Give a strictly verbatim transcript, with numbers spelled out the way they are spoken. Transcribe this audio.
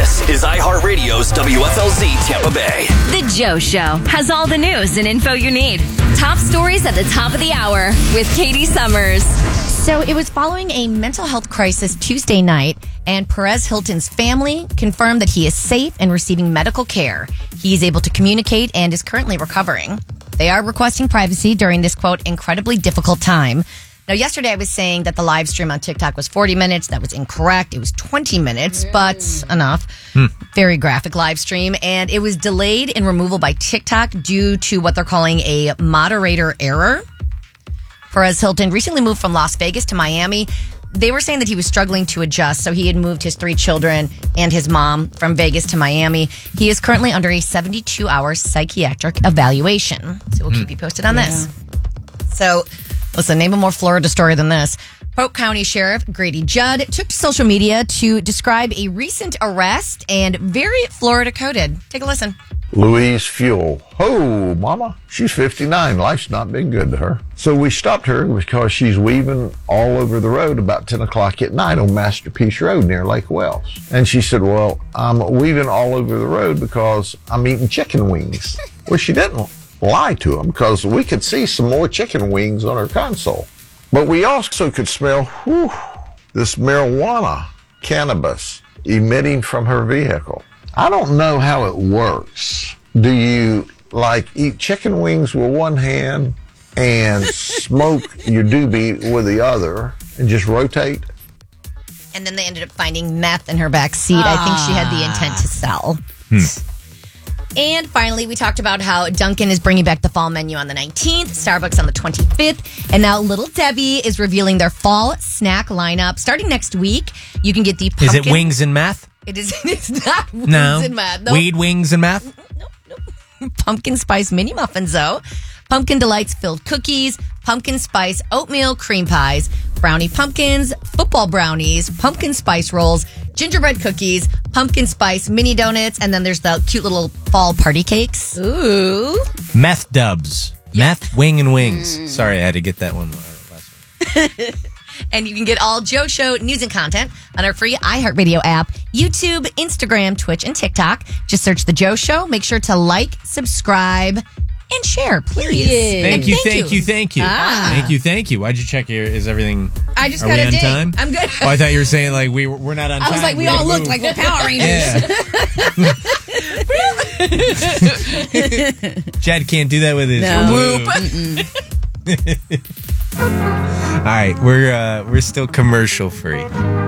This is iHeartRadio's W F L Z Tampa Bay. The Joe Show has all the news and info you need. Top stories at the top of the hour with Katie Summers. So it was following a mental health crisis Tuesday night, and Perez Hilton's family confirmed that he is safe and receiving medical care. He is able to communicate and is currently recovering. They are requesting privacy during this, quote, incredibly difficult time. Now, yesterday I was saying that the live stream on TikTok was forty minutes. That was incorrect. It was twenty minutes, but enough. Hmm. Very graphic live stream. And it was delayed in removal by TikTok due to what they're calling a moderator error. Perez Hilton recently moved from Las Vegas to Miami. They were saying that he was struggling to adjust, so he had moved his three children and his mom from Vegas to Miami. He is currently under a seventy-two hour psychiatric evaluation. So we'll mm. keep you posted on yeah. this. So, listen, name a more Florida story than this. Polk County Sheriff Grady Judd took to social media to describe a recent arrest and very Florida coded. Take a listen. Louise Fuel. Oh, mama, she's fifty-nine. Life's not been good to her. So we stopped her because she's weaving all over the road about ten o'clock at night on Masterpiece Road near Lake Wells. And she said, well, I'm weaving all over the road because I'm eating chicken wings. Well, she didn't lie to him because we could see some more chicken wings on her console. But we also could smell whew, this marijuana, cannabis, emitting from her vehicle. I don't know how it works. Do you, like, eat chicken wings with one hand and smoke your doobie with the other and just rotate? And then they ended up finding meth in her back seat. Ah. I think she had the intent to sell. Hmm. And finally, we talked about how Dunkin' is bringing back the fall menu on the nineteenth, Starbucks on the twenty-fifth, and now Little Debbie is revealing their fall snack lineup. Starting next week, you can get the pumpkin... Is it wings and meth? It is it's not wings no. and meth. Nope. Weed, wings, and meth? Nope, nope. Pumpkin spice mini muffins, though. Pumpkin delights filled cookies, pumpkin spice oatmeal cream pies, brownie pumpkins, football brownies, pumpkin spice rolls, gingerbread cookies, pumpkin spice mini donuts, and then there's the cute little fall party cakes. Ooh. Meth dubs. Yeah. Meth, wing, and wings. Mm. Sorry, I had to get that one last one. And you can get all Joe Show news and content on our free iHeartRadio app, YouTube, Instagram, Twitch, and TikTok. Just search The Joe Show. Make sure to like, subscribe, and share, please. Yeah. Thank, you, thank, thank you, thank you, ah. thank you, thank you. Why'd you check here? Is everything? I just are got we a on ding. time? I'm good. Oh, I thought you were saying like we were, we're not on I time. I was like, we, we all looked like we're Power Rangers. Chad can't do that with his no. whoop. All right, we're uh, we're still commercial free.